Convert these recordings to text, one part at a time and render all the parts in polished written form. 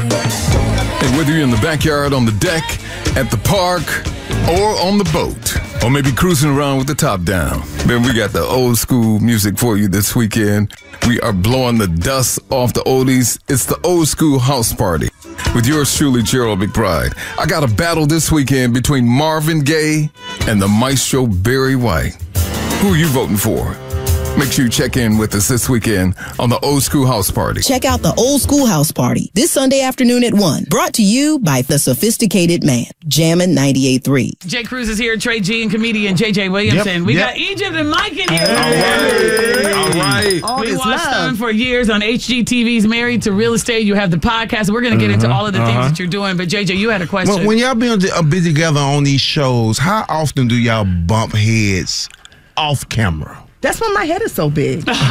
And whether you're in the backyard, on the deck, at the park, or on the boat, or maybe cruising around with the top down, then we got the old school music for you this weekend. We are blowing the dust off the oldies. It's the Old School House Party with yours truly, Gerald McBride. I got a battle this weekend between Marvin Gaye and the maestro Barry White. Who are you voting for? Make sure you check in with us this weekend on the Old School House Party. Check out the Old School House Party this Sunday afternoon at 1. Brought to you by The Sophisticated Man. Jammin' 98.3. Jay Cruz is here, Trey G and comedian JJ Williamson. We got Egypt and Mike in here. All right. We watched them for years on HGTV's Married to Real Estate. You have the podcast. We're going to get into all of the things that you're doing. But JJ, you had a question. Well, when y'all be together on these shows, how often do y'all bump heads off camera? That's why my head is so big. Don't do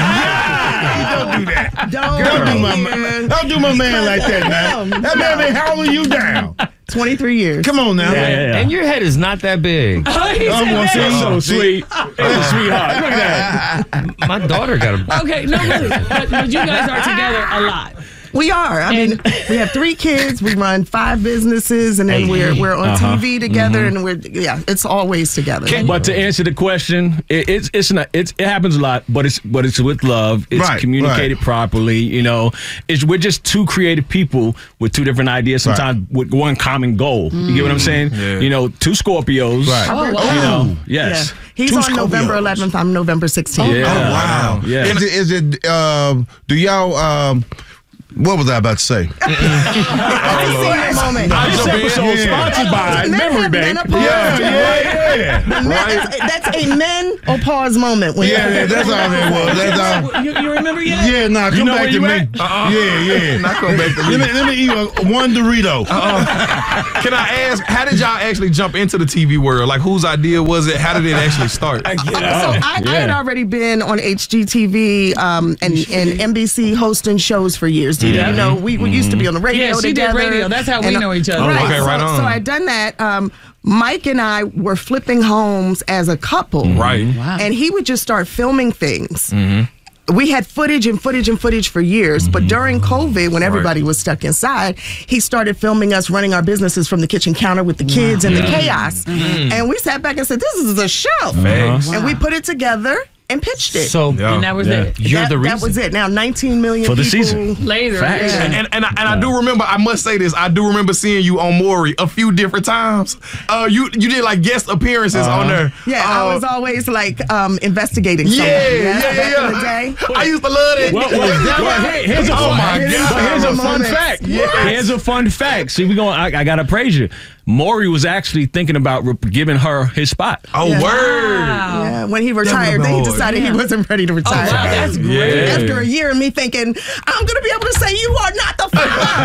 that. Don't do my man like that, man. That man been howling you down. 23 years. Come on now. Yeah. And your head is not that big. So sweet. Sweetheart. Look at that. My daughter got a... Okay, no, really. But you guys are together a lot. We are. I mean, we have 3 kids. We run 5 businesses, and then we're on TV together, and it's always together. But to answer the question, it happens a lot, but it's with love. It's communicated properly. You know, we're just 2 creative people with 2 different ideas, sometimes with one common goal. You get what I'm saying? Yeah. You know, 2 Scorpios. Right. Oh, wow. You know, yes. Yeah. He's on November 11th. I'm November 16th. Yeah. Oh, wow. Yeah. Is it do y'all... what was I about to say? This episode sponsored by Memory Bank. Yeah. That's a men or pause moment. That's all it was. That's all. You remember yet? Yeah, come back to me. Yeah. Not come back to me. Let me eat one Dorito. Can I ask, how did y'all actually jump into the TV world? Like, whose idea was it? How did it actually start? I had already been on HGTV and NBC hosting shows for years. You know, we used to be on the radio together. Yeah, she did radio. That's how we know each other. Right. Okay, right on. So I'd done that. Mike and I were flipping homes as a couple. Right. Wow. And he would just start filming things. We had footage for years, but during COVID, when everybody was stuck inside, he started filming us running our businesses from the kitchen counter with the kids and the chaos. And we sat back and said, this is a show. And we put it together and pitched it. So, and that was it. You're the reason. That was it. Now 19 million for the people season later. Yeah. And I do remember, I must say this, I do remember seeing you on Maury a few different times. You did like guest appearances on there. Yeah, I was always like investigating something. Back in the day. I used to love it. Here's a fun fact. Here's a fun fact. See, I gotta praise you. Maury was actually thinking about giving her his spot. Oh, word. Wow. Yeah, when he retired, he decided he wasn't ready to retire. Oh, wow, that's great. After a year of me thinking, I'm going to be able to say you are not the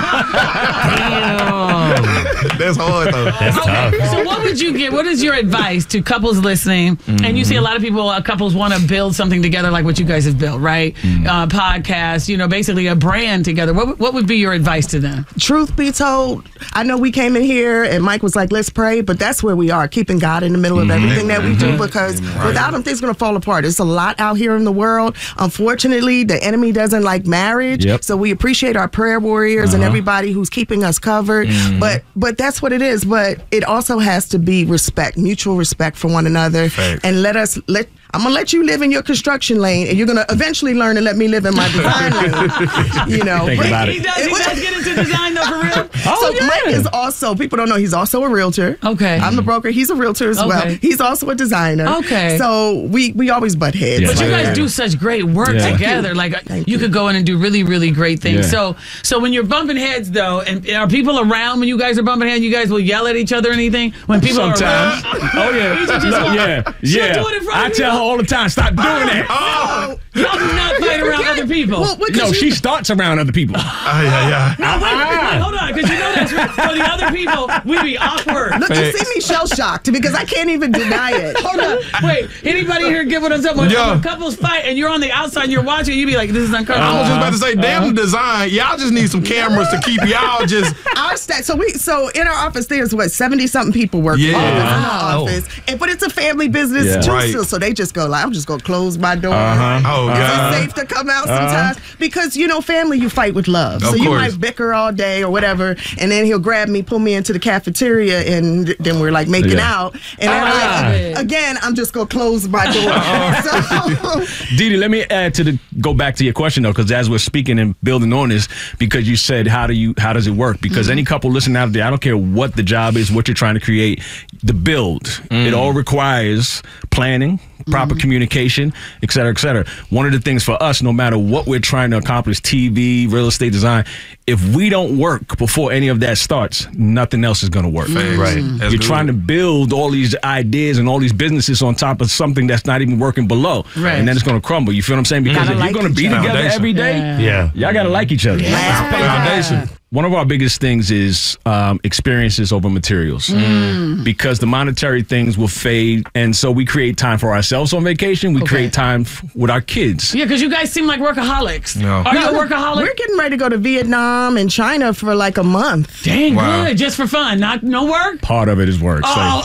father. That's hard, though. That's tough. So what would you give? What is your advice to couples listening? And you see a lot of people, couples want to build something together like what you guys have built, right? Podcast, basically a brand together. What would be your advice to them? Truth be told, I know we came in here and Mike was like, let's pray, but that's where we are, keeping God in the middle of everything that we do, because without him, things are going to fall apart. There's a lot out here in the world. Unfortunately, the enemy doesn't like marriage, so we appreciate our prayer warriors and everybody who's keeping us covered, but that's what it is. But it also has to be respect, mutual respect for one another, and I'm going to let you live in your construction lane, and you're going to eventually learn to let me live in my design lane. Think about it. He does get into design, though, for real? Mike is also, people don't know, he's also a realtor. Okay. I'm the broker. He's a realtor as well. He's also a designer. Okay. So we always butt heads. But you guys do such great work together. Like, you could go in and do really, really great things. So when you're bumping heads, though, and are people around when you guys are bumping heads, you guys will yell at each other or anything? When people are around? Oh, yeah. She'll do it in front I of tell her all the time, stop doing that. Y'all do not fight around other people. No, she starts around other people. No, wait, hold on, because that's right. For the other people, we be awkward. Look, you see me shell-shocked because I can't even deny it. Hold on. Wait, anybody here get what I'm talking about? When couples fight and you're on the outside and you're watching, you be like, this is uncomfortable. I was just about to say, damn design. Y'all just need some cameras to keep y'all just... So in our office, there's 70-something people work in our office. But it's a family business too, so they just just go like, I'm just gonna close my door. Oh, Is God. it safe to come out sometimes? Because family you fight with love. So you might bicker all day or whatever, and then he'll grab me, pull me into the cafeteria, and then we're like making out. And then again, I'm just gonna close my door. Didi, let me go back to your question though, because as we're speaking and building on this, because you said how does it work? Because any couple listening out there, I don't care what the job is, what you're trying to create, the build, it all requires planning, proper communication, et cetera, et cetera. One of the things for us, no matter what we're trying to accomplish, TV, real estate design, if we don't work before any of that starts, nothing else is going to work. Right. You're trying to build all these ideas and all these businesses on top of something that's not even working below. Right. And then it's going to crumble. You feel what I'm saying? Because if you're going to be together every day, y'all got to like each other. Foundation. One of our biggest things is experiences over materials, because the monetary things will fade, and so we create time for ourselves on vacation. We create time with our kids. Yeah, because you guys seem like workaholics. No. Are you a workaholic? We're getting ready to go to Vietnam and China for like a month. Dang, good. Just for fun, no work? Part of it is work.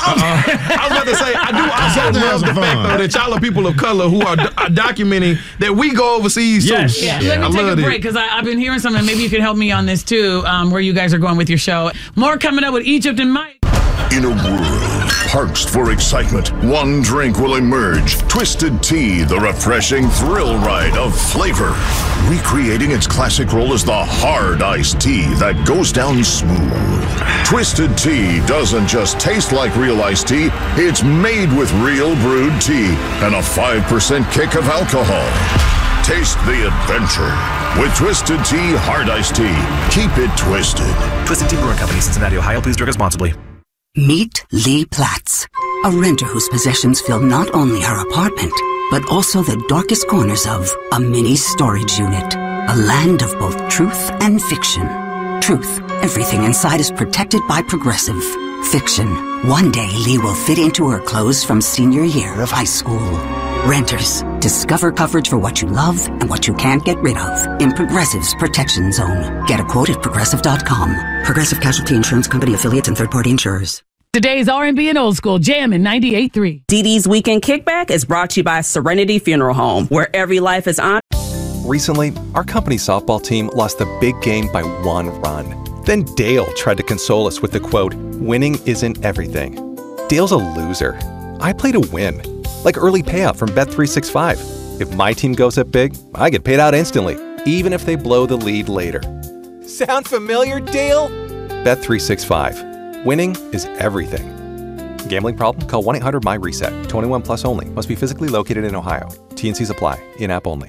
I was about to say, I do also love the fact though that y'all are people of color who are documenting that we go overseas too. Yeah. Let me take a break because I've been hearing something. Maybe you can help me on this too, where you guys are going with your show. More coming up with Egypt and Mike. In a world parched for excitement, one drink will emerge. Twisted Tea, the refreshing thrill ride of flavor. Recreating its classic role as the hard iced tea that goes down smooth. Twisted Tea doesn't just taste like real iced tea, it's made with real brewed tea and a 5% kick of alcohol. Taste the adventure with Twisted Tea Hard Iced Tea. Keep it twisted. Twisted Tea Brewing Company, Cincinnati, Ohio. Please drink responsibly. Meet Lee Platz, a renter whose possessions fill not only her apartment, but also the darkest corners of a mini storage unit. A land of both truth and fiction. Truth, everything inside is protected by Progressive. Fiction, one day Lee will fit into her clothes from senior year of high school. Renters, discover coverage for what you love and what you can't get rid of in Progressive's Protection Zone. Get a quote at Progressive.com. Progressive Casualty Insurance Company, affiliates, and third-party insurers. Today's R&B and Old School Jammin' 98.3. Didi's Weekend Kickback is brought to you by Serenity Funeral Home, where every life is honored. Recently, our company softball team lost the big game by 1 run. Then Dale tried to console us with the quote, "Winning isn't everything." Dale's a loser. I play to win. Like early payout from Bet365. If my team goes up big, I get paid out instantly, even if they blow the lead later. Sound familiar, Dale? Bet365. Winning is everything. Gambling problem? Call 1-800-MY-RESET. 21 plus only. Must be physically located in Ohio. T&Cs apply. In-app only.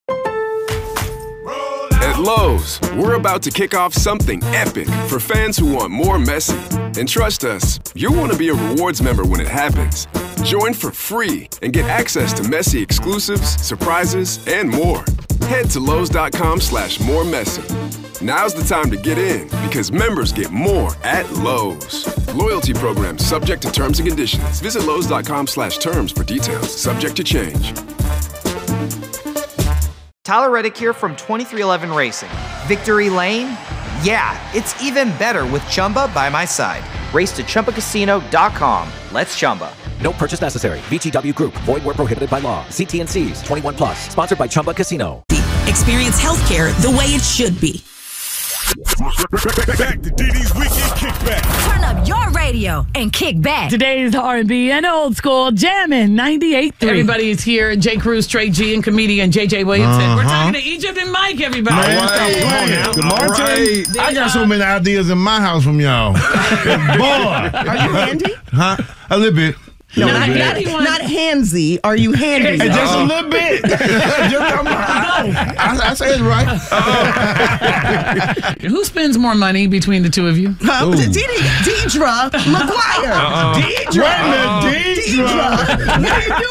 At Lowe's, we're about to kick off something epic for fans who want more Messi. And trust us, you'll want to be a rewards member when it happens. Join for free and get access to Messi exclusives, surprises, and more. Head to Lowe's.com/moremessy. Now's the time to get in because members get more at Lowe's. Loyalty program subject to terms and conditions. Visit Lowe's.com/terms for details. Subject to change. Tyler Reddick here from 2311 Racing. Victory Lane? Yeah, it's even better with Chumba by my side. Race to ChumbaCasino.com. Let's Chumba. No purchase necessary. VGW Group. Void where prohibited by law. See T&Cs. 21 plus. Sponsored by Chumba Casino. Experience healthcare the way it should be. Back to Didi's Weekend Kickback. Turn up your radio and kick back. Today's R&B and Old School Jammin' 98.3. Everybody is here. J. Cruz, Straight G, and comedian J.J. Williamson. We're talking to Egypt and Mike, everybody. Good morning. I got so many ideas in my house from y'all. Boy. Are you handy? Huh? A little bit. No, not handsy. Are you handy? Just a little bit. I said it right. Who spends more money between the two of you? Deidre McGuire. Deidre. What are you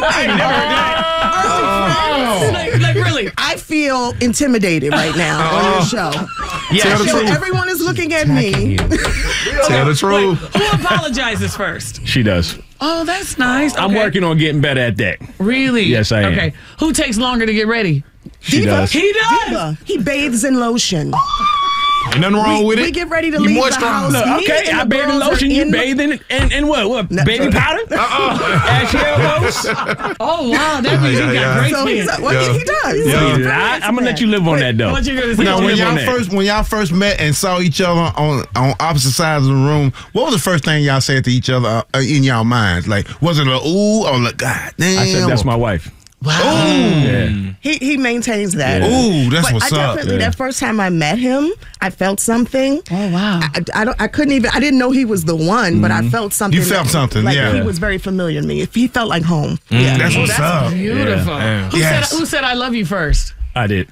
doing? Like really? I feel intimidated right now on your show. Tell the truth. Everyone is looking at me. Tell the truth. Who apologizes first? She does. Oh, that's nice. Okay. I'm working on getting better at that. Really? Yes, I am. Okay. Who takes longer to get ready? She does. He does. Diva. He bathes in lotion. Ain't nothing wrong with it. We get ready to You leave the moisturize. house. Look, Me okay, and I the bathe in girls are lotion. You in- bathe in what? What? Baby powder? Ashy elbows? Oh, wow. That means you got great So skin. he does. Yeah. I'm going to let you live on that, though. What you going to say? Now, when Live on that. y'all first met and saw each other on opposite sides of the room, what was the first thing y'all said to each other in y'all minds? Like, was it a ooh or like, God damn? I said, that's my wife. Wow. Yeah. He maintains that. Yeah. Ooh, that's But what's I up. definitely, that first time I met him, I felt something. Oh, wow. I couldn't even, I didn't know he was the one, but I felt something. You felt something, like yeah. he was very familiar to me. If he felt like home. Yeah. That's what's up. Beautiful. Yeah. Yes. Who said I love you first? I did.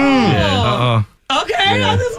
Okay, Yeah. this is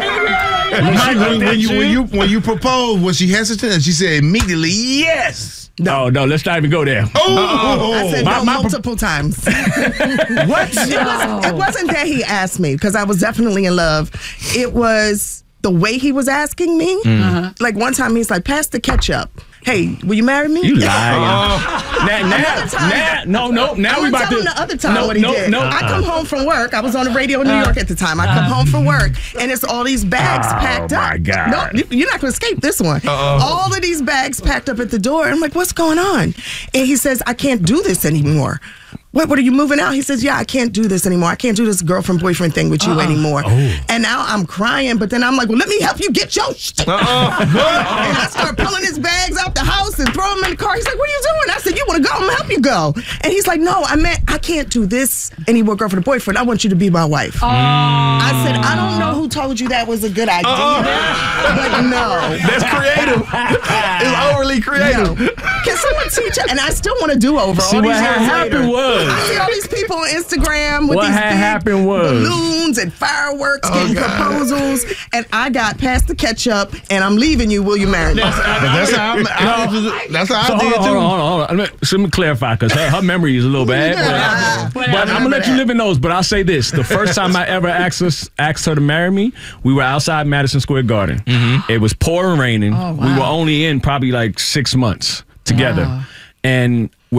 nice. When you proposed, was she hesitant? And she said immediately, yes. No, let's not even go there. I said no multiple times. What? It wasn't that he asked me, because I was definitely in love. It was the way he was asking me. Like one time he's like, pass the ketchup. Hey, will you marry me? You lying. Now we about to. The other time what he did. I come home from work. I was on the radio in New York at the time. I come home from work, and it's all these bags packed up. Oh, my God. No, you're not going to escape this one. All of these bags packed up at the door. I'm like, what's going on? And he says, I can't do this anymore. What are you moving out? He says, yeah, I can't do this anymore. I can't do this girlfriend-boyfriend thing with you anymore. And now I'm crying, but then I'm like, well, let me help you get your shit. And I start pulling his bags out the house and throw them in the car. He's like, what are you doing? I said, you want to go? I'm going to help you go. And he's like, no, I can't do this anymore, girlfriend or boyfriend. I want you to be my wife. I said, I don't know who told you that was a good idea. But no. That's creative. It's overly creative. No. Can someone teach it? And I still want to do over all these years happened later. was. I see all these people on Instagram with What these had big happened was. balloons and fireworks getting proposals, and I got past the ketchup, and I'm leaving you. Will you marry me? That's how I did too. Hold on. Let me clarify, because her memory is a little bad. But I'm going to let you live in those. But I'll say this. The first time I ever asked her to marry me, we were outside Madison Square Garden. It was pouring raining. Oh, wow. We were only in probably like 6 months together. And